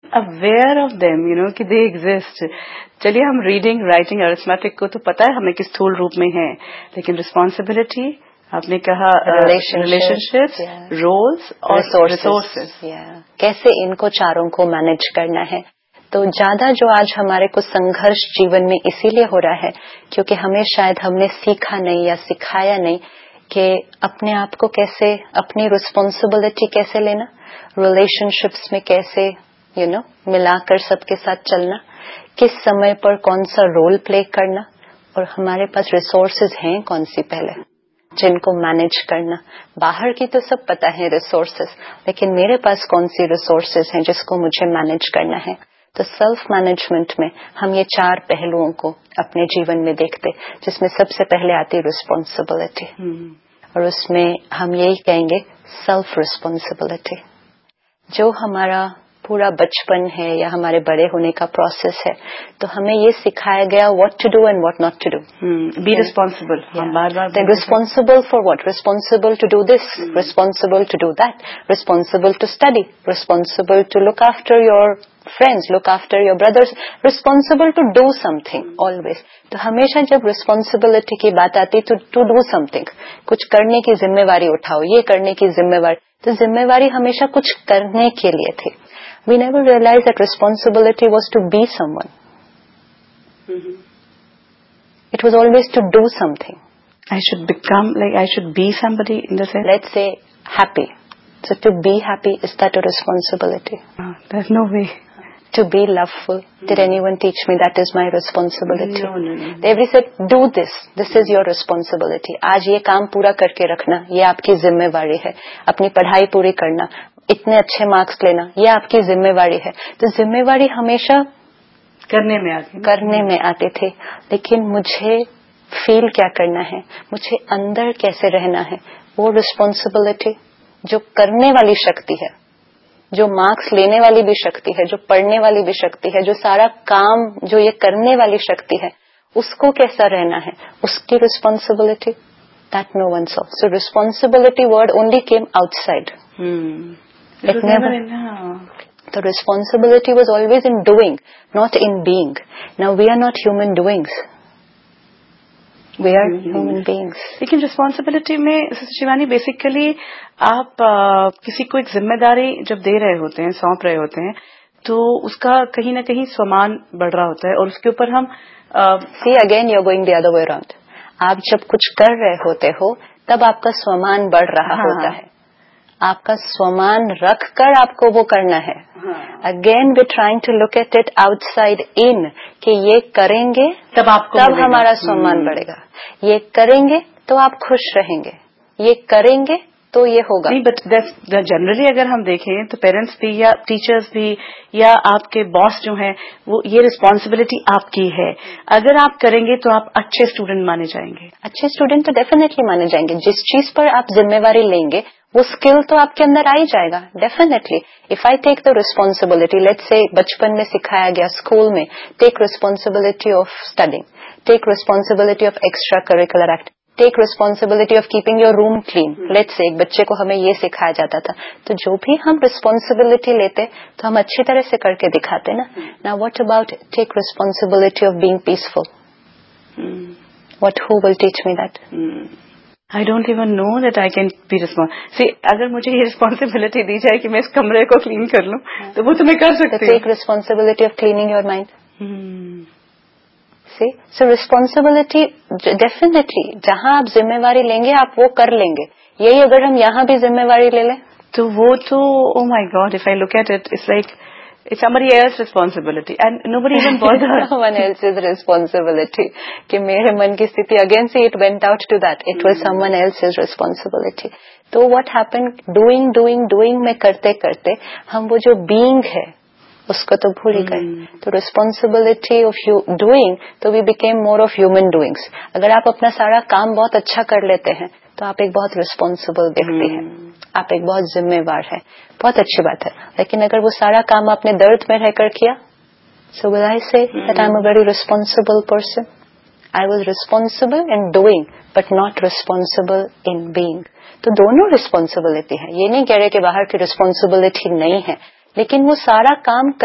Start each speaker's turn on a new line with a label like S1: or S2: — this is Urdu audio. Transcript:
S1: aware of them, کہ they exist. چلیے ہم ریڈنگ رائٹنگ ارتھمیٹک کو تو پتا ہے ہمیں کس تھول روپ میں ہے، لیکن رسپانسبلٹی آپ نے کہا ریلیشن شپس، رولز اور ریسورسز،
S2: کیسے ان کو چاروں کو مینج کرنا ہے. تو زیادہ جو آج ہمارے کو سنگھرش جیون میں اسی لیے ہو رہا ہے کیونکہ ہمیں شاید ہم نے سیکھا نہیں یا سکھایا نہیں کہ اپنے آپ کو کیسے، اپنی رسپانسبلٹی کیسے لینا، ریلیشن شپس میں کیسے ملا کر سب کے ساتھ چلنا، کس سمے پر کون سا رول پلے کرنا، اور ہمارے پاس ریسورسز ہیں کون سی پہلے جن کو مینج کرنا. باہر کی تو سب پتہ ہے ریسورسز، لیکن میرے پاس کون سی ریسورسز ہیں جس کو مجھے مینج کرنا ہے. تو سیلف مینجمنٹ میں ہم یہ 4 پہلوؤں کو اپنے جیون میں دیکھتے، جس میں سب سے پہلے آتی رسپانسبلٹی، اور اس میں ہم یہی کہیں گے سیلف رسپانسبلٹی. جو ہمارا پورا بچپن ہے یا ہمارے بڑے ہونے کا پروسیس ہے، تو ہمیں یہ سکھایا گیا what to do and what not to do.
S1: Be responsible,
S2: responsible for what? Responsible to do this, responsible to do that, responsible to study, responsible to look after your friends, look after your brothers, responsible to do some thing always. تو ہمیشہ جب ریسپانسبلٹی کی بات آتی تو ٹو ڈو سم تھنگ، کچھ کرنے کی ذمہ داری اٹھاؤ، یہ کرنے کی ذمہ داری. تو ذمہ داری ہمیشہ کچھ کرنے کے لیے تھی. We never realized that responsibility was to be someone. It was always to do something.
S1: I should become, I should be somebody in the sense.
S2: Let's say happy. So to be happy, is that a responsibility?
S1: There's no way.
S2: To be loveful. Did anyone teach me that is my responsibility?
S1: No.
S2: They every said, do this. This is your responsibility. آج یہ کام پورا کر کے رکھنا، یہ آپ کی ذمہ داری ہے. اپنی پڑھائی پوری کرنا، اتنے اچھے مارکس لینا، یہ آپ کی ذمہ داری ہے. تو ذمہ داری ہمیشہ کرنے میں آتے تھے، لیکن مجھے فیل کیا کرنا ہے، مجھے اندر کیسے رہنا ہے، وہ رسپانسبلٹی جو کرنے والی شکتی ہے، جو مارکس لینے والی بھی شکتی ہے، جو پڑھنے والی بھی شکتی ہے، جو سارا کام جو یہ کرنے والی شکتی ہے، اس کو کیسا رہنا ہے، اس کی responsibility that no one saw. So responsibility word only came outside. It never. The responsibility was always in doing, not in being. Now we are not human doings. We are human beings.
S1: لیکن ریسپانسبلٹی میں شیوانی بیسیکلی آپ کسی کو ایک ذمہ داری جب دے رہے ہوتے ہیں، سونپ رہے ہوتے ہیں، تو اس کا کہیں نہ کہیں سامان بڑھ رہا ہوتا ہے، اور اس کے اوپر ہم
S2: see again you're going the other way around. آپ جب کچھ کر رہے ہوتے ہو تب آپ کا سامان بڑھ رہا ہوتا ہے، آپ کا سامان رکھ کر آپ کو وہ کرنا ہے. Again we trying to look at it out side ان، کہ یہ کریں گے تب ہمارا سامان بڑھے گا، یہ کریں گے تو آپ خوش رہیں گے، یہ کریں گے تو یہ ہوگا.
S1: نہیں، بٹ جنرلی اگر ہم دیکھیں تو پیرنٹس بھی یا ٹیچرز بھی یا آپ کے باس جو ہیں، وہ یہ رسپانسبلٹی آپ کی ہے. اگر آپ کریں گے تو آپ اچھے اسٹوڈنٹ مانے جائیں گے.
S2: اچھے اسٹوڈنٹ تو ڈیفینیٹلی مانے جائیں گے. جس چیز پر آپ ذمہ داری لیں گے وہ اسکل تو آپ کے اندر آ ہی جائے گا definitely. If I take the responsibility, late سے بچپن میں سکھایا گیا اسکول میں، take responsibility of studying, take responsibility of extra curricular activity, take responsibility of keeping your room clean. Late سے ایک بچے کو ہمیں یہ سکھایا جاتا تھا. تو جو بھی ہم ریسپانسبلٹی لیتے تو ہم اچھی طرح سے کر کے دکھاتے نا. نا what about take responsibility of being peaceful? What who will teach me that?
S1: I don't even know that I can be responsible. See, اگر مجھے یہ responsibility دی جائے کہ میں اس کمرے کو کلین کر لوں تو وہ تو میں کر سکتی ہوں.
S2: Take responsibility of cleaning your mind. See, so responsibility definitely جہاں آپ ذمہ داری لیں گے آپ وہ کر lenge. یہی اگر ہم یہاں بھی ذمہ داری لے لیں
S1: تو وہ تو oh my God, if I look at it, it's like it's somebody else's responsibility and nobody even bothers.
S2: Someone else's responsibility. کہ میرے من کی Sathi again see it went out to that. It was someone else's responsibility. تو what happened? Doing میں کرتے کرتے ہم وہ جو being ہے اس کو تو بھول ہی گئے. تو responsibility of you doing تو we became more of human doings. اگر آپ اپنا سارا کام بہت اچھا کر لیتے ہیں تو آپ ایک بہت responsible ویکتی ہیں، آپ ایک بہت ذمہ دار ہیں، بہت اچھی بات ہے. لیکن اگر وہ سارا کام آپ نے درد میں رہ کر کیا، so will I say that I'm a very responsible person? I was responsible in doing but not responsible in being. تو دونوں responsibility ہیں. یہ نہیں کہہ رہے کہ باہر کی responsibility نہیں ہے، لیکن وہ سارا کام